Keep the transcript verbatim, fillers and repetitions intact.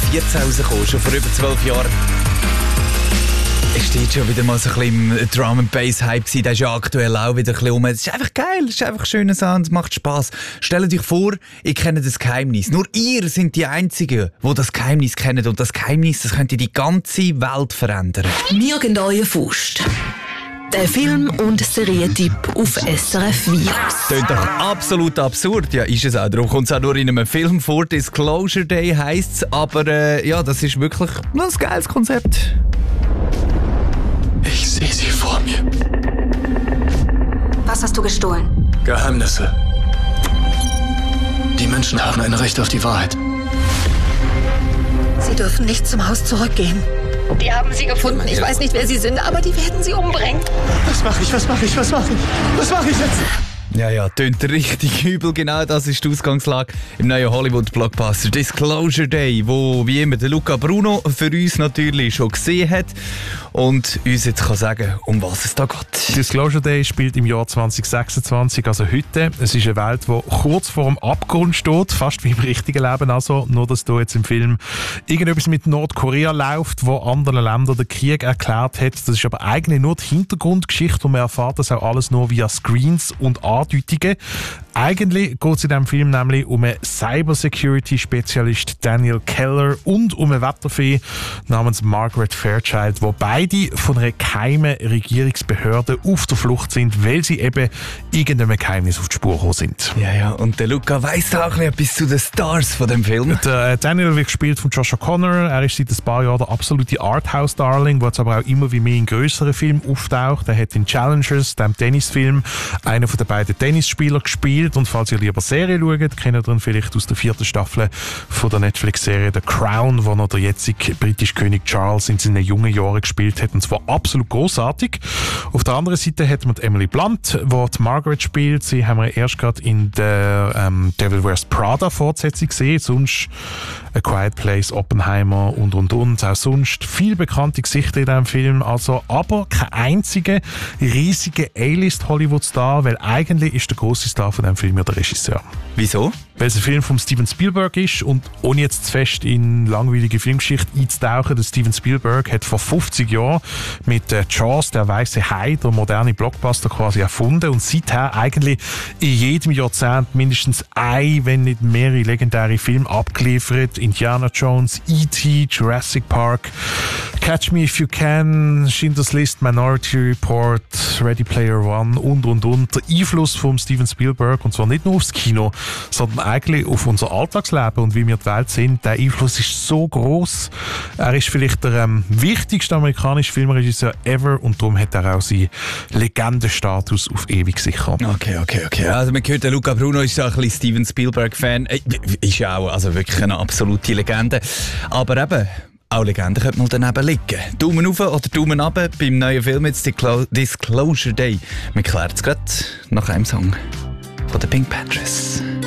zweitausendvierzehn rausgekommen, schon vor über zwölf Jahren. Es steht schon wieder mal so ein bisschen im Drum and Bass Hype gewesen. Der ist ja aktuell auch wieder ein bisschen um. Es ist einfach geil, es ist einfach schöner Sound, es macht Spass. Stellt euch vor, ihr kennt das Geheimnis. Nur ihr seid die Einzigen, die das Geheimnis kennen. Und das Geheimnis, das könnte die ganze Welt verändern. Nirgend euer Faust. Der Film- und Serientipp auf S R F Virus. Klingt doch absolut absurd. Ja, ist es auch. Darum kommt es auch nur in einem Film vor. Disclosure Day heisst es. Aber äh, ja, das ist wirklich ein geiles Konzept. Ich sehe sie vor mir. Was hast du gestohlen? Geheimnisse. Die Menschen haben ein Recht auf die Wahrheit. Sie dürfen nicht zum Haus zurückgehen. Die haben sie gefunden. Ich weiß nicht, wer sie sind, aber die werden sie umbringen. Was mache ich, was mache ich, was mache ich? Was mache ich jetzt? Ja, ja, tönt richtig übel. Genau das ist die Ausgangslage im neuen Hollywood-Blockbuster Disclosure Day, wo wie immer der Luca Bruno für uns natürlich schon gesehen hat und uns jetzt kann sagen, um was es da geht. Disclosure Day spielt im Jahr zwanzig sechsundzwanzig, also heute. Es ist eine Welt, die kurz vor dem Abgrund steht, fast wie im richtigen Leben also. Nur, dass da jetzt im Film irgendetwas mit Nordkorea läuft, wo anderen Ländern den Krieg erklärt hat. Das ist aber eigentlich nur die Hintergrundgeschichte und man erfährt das auch alles nur via Screens und Andeutungen. Eigentlich geht es in diesem Film nämlich um einen Cybersecurity-Spezialist Daniel Keller und um eine Wetterfee namens Margaret Fairchild, wo beide von einer geheimen Regierungsbehörde auf der Flucht sind, weil sie eben irgendeinem Geheimnis auf die Spur gekommen sind. Ja, ja, und der Luca weiss auch etwas zu den Stars von dem Film. Der Daniel wird gespielt von Josh O'Connor. Er ist seit ein paar Jahren der absolute Arthouse-Darling, der jetzt aber auch immer wie mehr in grösseren Filmen auftaucht. Er hat in Challengers, dem Tennisfilm, einen von den beiden Tennisspieler gespielt. Und falls ihr lieber Serie schaut, kennt ihr ihn vielleicht aus der vierten Staffel von der Netflix-Serie The Crown, wo er der jetzige britische König Charles in seinen jungen Jahren gespielt hat. Und zwar absolut großartig. Auf der anderen Seite hat man Emily Blunt, die, die Margaret spielt. Sie haben wir erst gerade in der ähm, Devil Wears Prada Fortsetzung gesehen. Sonst A Quiet Place, Oppenheimer und und und. Auch sonst viel bekannte Gesichter in diesem Film. Also, aber kein einziger riesiger A-List-Hollywood-Star, weil eigentlich ist der grosse Star von diesem Film ja der Regisseur. Wieso? Weil es ein Film von Steven Spielberg ist und ohne jetzt zu fest in langweilige Filmgeschichte einzutauchen, der Steven Spielberg hat vor fünfzig Jahren mit äh, Jaws, der weiße Hai, der moderne Blockbuster quasi erfunden und seither eigentlich in jedem Jahrzehnt mindestens ein, wenn nicht mehrere legendäre Filme abgeliefert. Indiana Jones, E T, Jurassic Park, Catch Me If You Can, Schindler's List, Minority Report, Ready Player One und und und. Der Einfluss von Steven Spielberg, und zwar nicht nur aufs Kino, sondern eigentlich auf unser Alltagsleben und wie wir die Welt sehen, der Einfluss ist so gross. Er ist vielleicht der ähm, wichtigste amerikanische Filmregisseur ever und darum hat er auch seinen Legendenstatus auf ewig sicher. Okay, okay, okay. Also man hört, der Luca Bruno ist ja ein bisschen Steven Spielberg-Fan. Äh, ist ja auch also wirklich eine absolute Legende. Aber eben, auch Legenden könnte man daneben liegen. Daumen rauf oder Daumen runter beim neuen Film jetzt Disclosure Day. Wir klären es gerade nach einem Song von den Pink Panthers.